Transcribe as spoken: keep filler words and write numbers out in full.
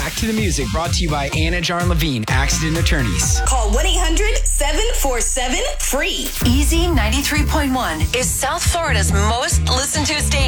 Back to the music, brought to you by Anna Jarn Levine, Accident Attorneys. Call one eight hundred seven four seven free. Easy ninety-three point one is South Florida's most listened to station.